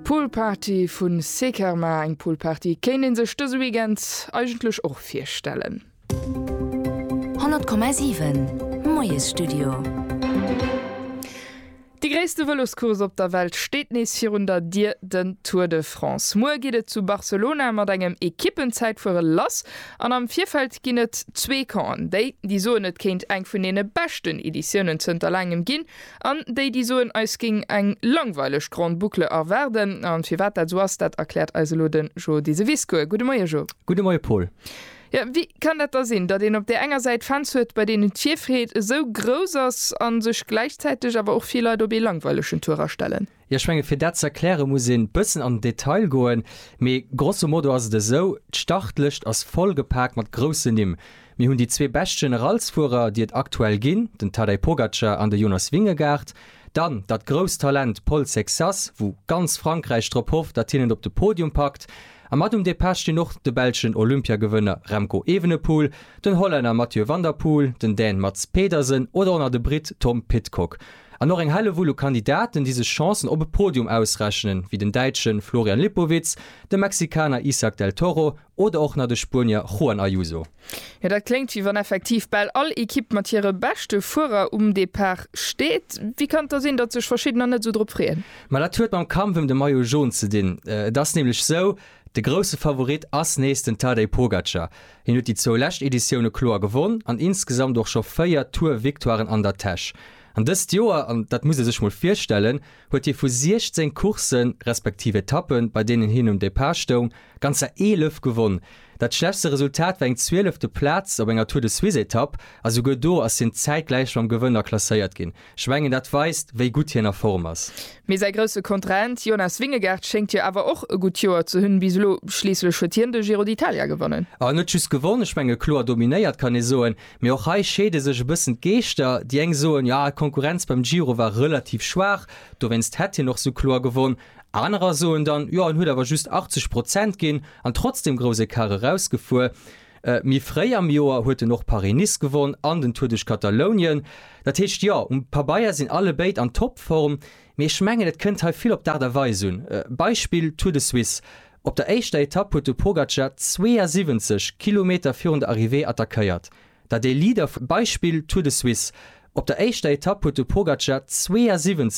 Poolparty vun Sekerma eng Poolparty kennen sech dës Weekend eigentlech och firstellen. 100,7 Moies Studio. Die gréste Veloskurs op der Welt steet nes 400 Dir den Tour de France. Moer giet zu Barcelona mat engem Ekippenzeit vor Lass, an am Vierfeld ginnet 2 Kan. Déi die so net kenint eng vun ene bechten Editionen zunter langem ginn, an déi die soen eus ging eng langweilech Grand Boucle erwerden, an fir wat dat soas dat erklärt also den Jo diese Wisko. Gute Moier Jo. Gute Moier Paul. Ja, wie kann dat da sinn, dat den op der enger Seite fans huet, bei denen Tierfried so groß ass an sech gleichzeitig aber auch viel Leute op langweilschen Tourer stellen? Ja, schwenge fir dat erkläre muss bëssen an Detail goen, méi grosso Modo as de so startlecht ass vollgepackt mat grosse nimm. Mi hunn die 2 best Generalsfuer, die et aktuell ginn, den Tadej Pogacar an der Jonas Vingegaard, dann dat Großtalent Paul Sexas, wo ganz Frankreich trop hofft, dat hinnen op de Podium packt. Am mat de Perchte noch de belschen Olympiagewënner Remco Evenepoel, den Holländer Mathieu van der Poel, den Dän Mats Pedersen oder an de Brit Tom Pidcock. An noch eng helle Wulo Kandidaten diese Chancen op e Podium ausrechnen, wie den Deitschen Florian Lipowitz, de Mexikaner Isaac del Toro oder auch na de Spanier Juan Ayuso. Ja, dat klingt wie wann effektiv bei all Ekipp mat ihre beste Fuer Depart steht. Wie kann da sinn, dat sech verschieden net so dropréen? Ma dat huet beim Kampf de Maillot jaune ze din. Das nämlich so, de grosse Favorit ass nächsten Tadej Pogacar. Hin huet die zolächt Editionune Chlor gewonnen, an insgesamt doch schon 4 Tour-Viktoren an der Tasch. An dës Joer, an dat muss sech mal firstellen, huet je vu 16 Kursen respektive Etappen, bei denen hin Departstung ganzer 11 gewonnen. Dat schlechtste Resultat war eng 12. Platz op enger Tour de Suisse Etappe, also Godot as den zeitgleich vom Gewënner klasseiert gin. Schwengen dat weist, wéi gut hier nach Form ass. Me sei grösse Kontrahent Jonas Vingegaard schenkt ja aber auch e gut Joer zu hunn bislo schließlich schottierende Giro d'Italia gewonnen. Aber net just gewonnen Schwenge Chlor dominéiert kann soen, mir auch hei schede sech bëssen Geester, die eng soen ja Konkurrenz beim Giro war relativ schwach, du wennst hätte noch so Chlor gewonnen. Anderer so dann ja hue aber just 80% gehen an trotzdem große Karre rausgefuhr. Mi frei am Joar huete noch Paris-Nice gewonnen an den Tour de Katalonien. Dat hecht ja paar Bayier sind alle beit an Topform. Mir schmengen net könnt viel op der Weisen. Beispiel Tour de Suisse. Op der echte Etappe huete Pogacar 72 km für der Arrivée attackiert. Da de Lieder Beispiel Tour de Suisse. Op der echte Etappe huete Pogacar 72